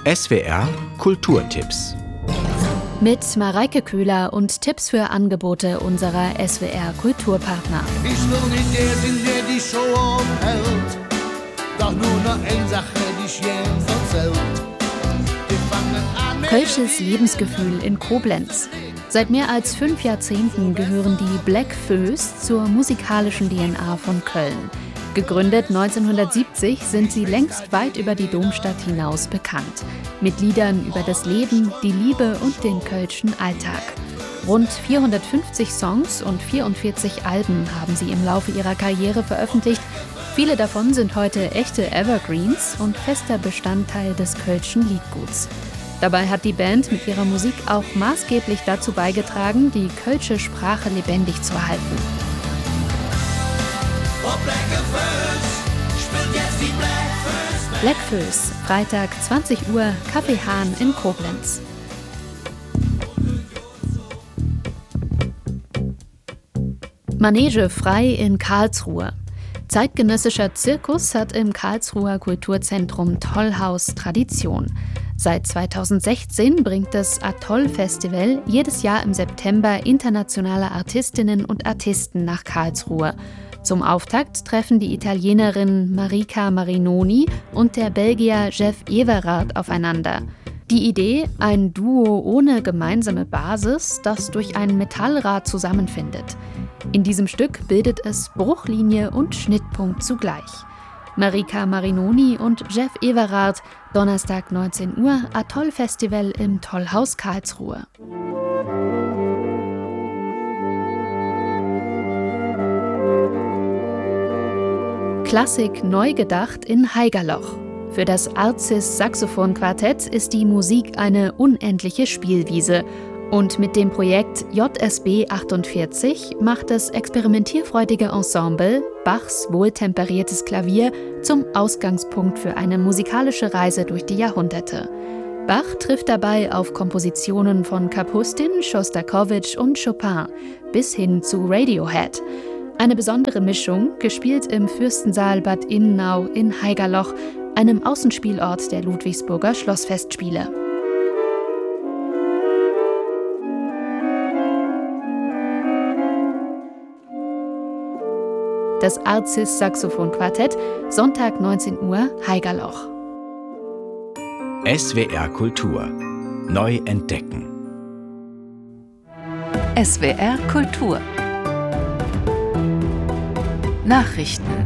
SWR Kulturtipps. Mit Mareike Köhler und Tipps für Angebote unserer SWR Kulturpartner. Ich will nicht der sein, der die Show abhält, doch nur noch eine Sache, die ich jedem erzählt. Wir fangen an mit Kölsches Lebensgefühl in Koblenz. Seit mehr als 5 Jahrzehnten gehören die Black Föß zur musikalischen DNA von Köln. Gegründet 1970 sind sie längst weit über die Domstadt hinaus bekannt. Mit Liedern über das Leben, die Liebe und den kölschen Alltag. Rund 450 Songs und 44 Alben haben sie im Laufe ihrer Karriere veröffentlicht. Viele davon sind heute echte Evergreens und fester Bestandteil des kölschen Liedguts. Dabei hat die Band mit ihrer Musik auch maßgeblich dazu beigetragen, die kölsche Sprache lebendig zu erhalten. Black Föß, Freitag 20 Uhr, Café Hahn in Koblenz. Manege frei in Karlsruhe. Zeitgenössischer Zirkus hat im Karlsruher Kulturzentrum Tollhaus Tradition. Seit 2016 bringt das Atoll-Festival jedes Jahr im September internationale Artistinnen und Artisten nach Karlsruhe. Zum Auftakt treffen die Italienerin Marica Marinoni und der Belgier Jeff Everard aufeinander. Die Idee, ein Duo ohne gemeinsame Basis, das durch ein Metallrad zusammenfindet. In diesem Stück bildet es Bruchlinie und Schnittpunkt zugleich. Marica Marinoni und Jeff Everard, Donnerstag 19 Uhr, Atoll-Festival im Tollhaus Karlsruhe. Klassik neu gedacht in Haigerloch. Für das Arzis Saxophon-Quartett ist die Musik eine unendliche Spielwiese. Und mit dem Projekt JSB 48 macht das experimentierfreudige Ensemble Bachs wohltemperiertes Klavier zum Ausgangspunkt für eine musikalische Reise durch die Jahrhunderte. Bach trifft dabei auf Kompositionen von Kapustin, Schostakowitsch und Chopin bis hin zu Radiohead. Eine besondere Mischung, gespielt im Fürstensaal Bad Innau in Haigerloch, einem Außenspielort der Ludwigsburger Schlossfestspiele. Das Arzis Saxophon-Quartett, Sonntag 19 Uhr, Haigerloch. SWR Kultur. Neu entdecken. SWR Kultur. Nachrichten.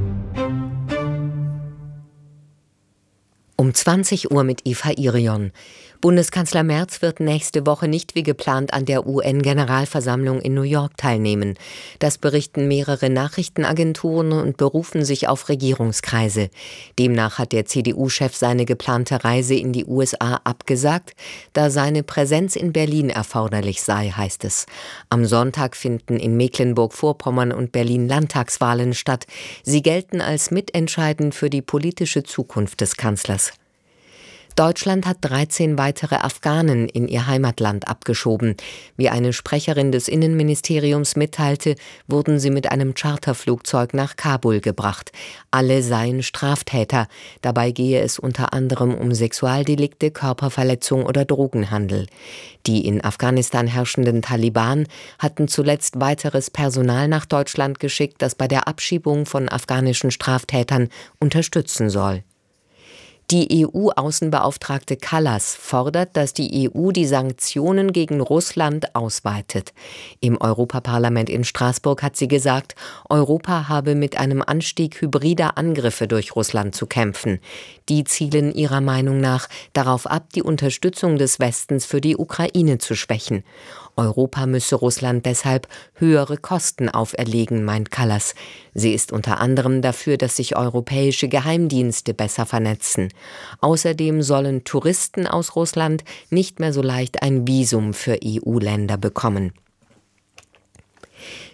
Um 20 Uhr mit Eva Irion. Bundeskanzler Merz wird nächste Woche nicht wie geplant an der UN-Generalversammlung in New York teilnehmen. Das berichten mehrere Nachrichtenagenturen und berufen sich auf Regierungskreise. Demnach hat der CDU-Chef seine geplante Reise in die USA abgesagt, da seine Präsenz in Berlin erforderlich sei, heißt es. Am Sonntag finden in Mecklenburg-Vorpommern und Berlin Landtagswahlen statt. Sie gelten als mitentscheidend für die politische Zukunft des Kanzlers. Deutschland hat 13 weitere Afghanen in ihr Heimatland abgeschoben. Wie eine Sprecherin des Innenministeriums mitteilte, wurden sie mit einem Charterflugzeug nach Kabul gebracht. Alle seien Straftäter. Dabei gehe es unter anderem um Sexualdelikte, Körperverletzung oder Drogenhandel. Die in Afghanistan herrschenden Taliban hatten zuletzt weiteres Personal nach Deutschland geschickt, das bei der Abschiebung von afghanischen Straftätern unterstützen soll. Die EU-Außenbeauftragte Kallas fordert, dass die EU die Sanktionen gegen Russland ausweitet. Im Europaparlament in Straßburg hat sie gesagt, Europa habe mit einem Anstieg hybrider Angriffe durch Russland zu kämpfen. Die zielen ihrer Meinung nach darauf ab, die Unterstützung des Westens für die Ukraine zu schwächen. Europa müsse Russland deshalb höhere Kosten auferlegen, meint Kallas. Sie ist unter anderem dafür, dass sich europäische Geheimdienste besser vernetzen. Außerdem sollen Touristen aus Russland nicht mehr so leicht ein Visum für EU-Länder bekommen.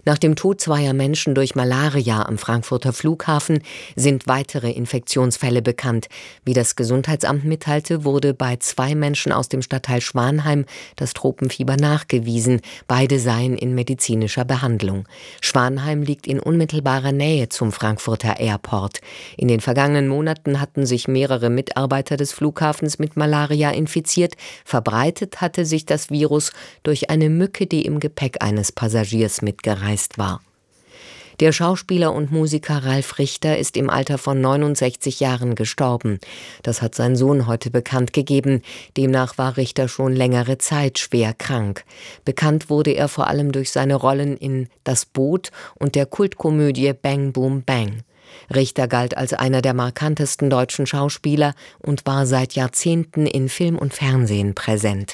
Nach dem Tod 2 Menschen durch Malaria am Frankfurter Flughafen sind weitere Infektionsfälle bekannt. Wie das Gesundheitsamt mitteilte, wurde bei 2 Menschen aus dem Stadtteil Schwanheim das Tropenfieber nachgewiesen. Beide seien in medizinischer Behandlung. Schwanheim liegt in unmittelbarer Nähe zum Frankfurter Airport. In den vergangenen Monaten hatten sich mehrere Mitarbeiter des Flughafens mit Malaria infiziert. Verbreitet hatte sich das Virus durch eine Mücke, die im Gepäck eines Passagiers mitgereist war. Der Schauspieler und Musiker Ralf Richter ist im Alter von 69 Jahren gestorben. Das hat sein Sohn heute bekannt gegeben. Demnach war Richter schon längere Zeit schwer krank. Bekannt wurde er vor allem durch seine Rollen in Das Boot und der Kultkomödie Bang Boom Bang. Richter galt als einer der markantesten deutschen Schauspieler und war seit Jahrzehnten in Film und Fernsehen präsent.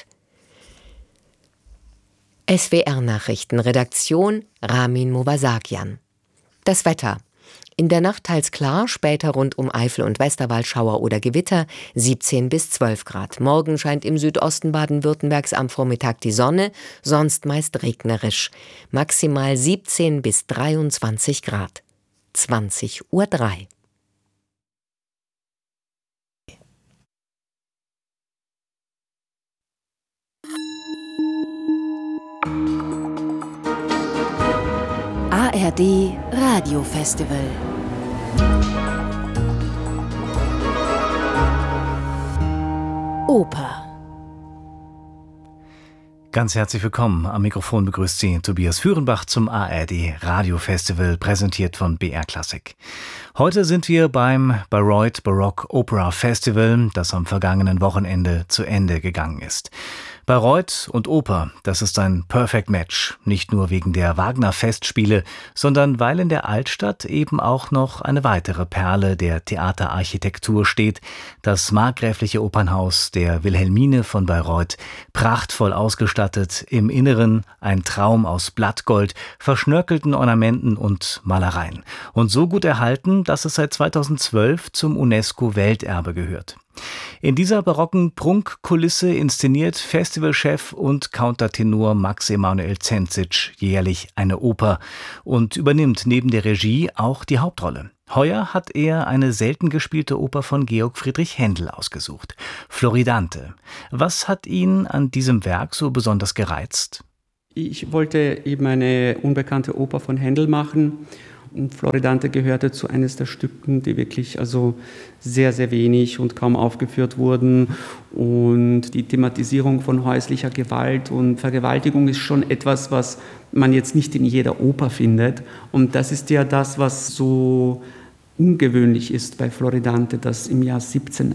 SWR-Nachrichten, Redaktion Ramin Movasakian. Das Wetter. In der Nacht teils klar, später rund um Eifel und Westerwald Schauer oder Gewitter, 17 bis 12 Grad. Morgen scheint im Südosten Baden-Württembergs am Vormittag die Sonne, sonst meist regnerisch. Maximal 17 bis 23 Grad. 20:03 Uhr. ARD Radiofestival. Oper. Ganz herzlich willkommen. Am Mikrofon begrüßt Sie Tobias Führenbach zum ARD Radiofestival, präsentiert von BR Classic. Heute sind wir beim Bayreuth Baroque Opera Festival, das am vergangenen Wochenende zu Ende gegangen ist. Bayreuth und Oper, das ist ein Perfect Match, nicht nur wegen der Wagner-Festspiele, sondern weil in der Altstadt eben auch noch eine weitere Perle der Theaterarchitektur steht, das markgräfliche Opernhaus der Wilhelmine von Bayreuth, prachtvoll ausgestattet, im Inneren ein Traum aus Blattgold, verschnörkelten Ornamenten und Malereien und so gut erhalten, dass es seit 2012 zum UNESCO-Welterbe gehört. In dieser barocken Prunkkulisse inszeniert Festivalchef und Countertenor Max Emanuel Zenzic jährlich eine Oper und übernimmt neben der Regie auch die Hauptrolle. Heuer hat er eine selten gespielte Oper von Georg Friedrich Händel ausgesucht, Floridante. Was hat ihn an diesem Werk so besonders gereizt? Ich wollte eben eine unbekannte Oper von Händel machen. Und Floridante gehörte zu eines der Stücken, die wirklich sehr, sehr wenig und kaum aufgeführt wurden. Und die Thematisierung von häuslicher Gewalt und Vergewaltigung ist schon etwas, was man jetzt nicht in jeder Oper findet. Und das ist ja das, was so ungewöhnlich ist bei Floridante, dass im Jahr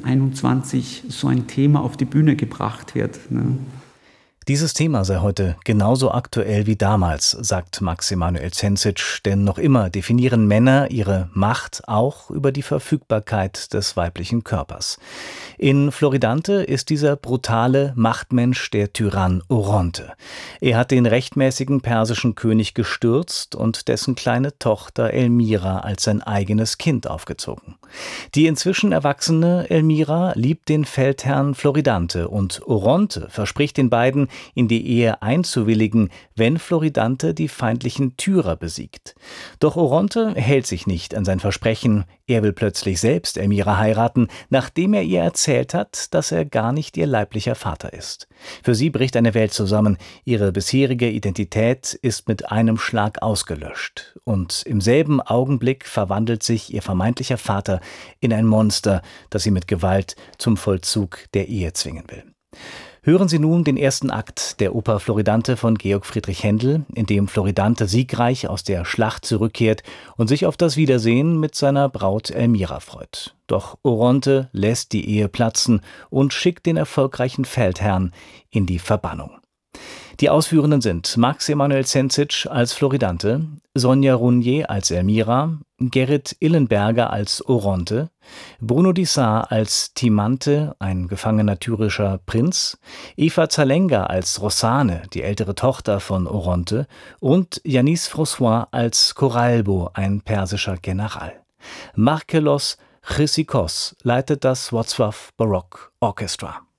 1721 so ein Thema auf die Bühne gebracht wird, ne? Dieses Thema sei heute genauso aktuell wie damals, sagt Max Emanuel Zenzic, denn noch immer definieren Männer ihre Macht auch über die Verfügbarkeit des weiblichen Körpers. In Floridante ist dieser brutale Machtmensch der Tyrann Oronte. Er hat den rechtmäßigen persischen König gestürzt und dessen kleine Tochter Elmira als sein eigenes Kind aufgezogen. Die inzwischen erwachsene Elmira liebt den Feldherrn Floridante und Oronte verspricht den beiden, in die Ehe einzuwilligen, wenn Floridante die feindlichen Tyrer besiegt. Doch Oronte hält sich nicht an sein Versprechen. Er will plötzlich selbst Elmira heiraten, nachdem er ihr erzählt hat, dass er gar nicht ihr leiblicher Vater ist. Für sie bricht eine Welt zusammen. Ihre bisherige Identität ist mit einem Schlag ausgelöscht. Und im selben Augenblick verwandelt sich ihr vermeintlicher Vater in ein Monster, das sie mit Gewalt zum Vollzug der Ehe zwingen will. Hören Sie nun den ersten Akt der Oper Floridante von Georg Friedrich Händel, in dem Floridante siegreich aus der Schlacht zurückkehrt und sich auf das Wiedersehen mit seiner Braut Elmira freut. Doch Oronte lässt die Ehe platzen und schickt den erfolgreichen Feldherrn in die Verbannung. Die Ausführenden sind Max Emanuel Zenzic als Floridante, Sonja Runje als Elmira, Gerrit Illenberger als Oronte, Bruno Dissart als Timante, ein gefangener tyrischer Prinz, Eva Zalenga als Rossane, die ältere Tochter von Oronte, und Yanis François als Coralbo, ein persischer General. Markelos Chrysikos leitet das Wrocław Baroque Orchestra.